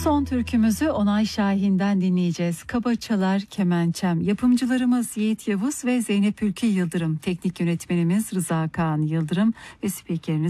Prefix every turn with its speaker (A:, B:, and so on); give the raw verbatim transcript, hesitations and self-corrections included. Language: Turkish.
A: Son türkümüzü Onay Şahin'den dinleyeceğiz. Kaba çalar kemençem. Yapımcılarımız Yiğit Yavuz ve Zeynep Ülke Yıldırım. Teknik yönetmenimiz Rıza Kaan Yıldırım ve spikerimiz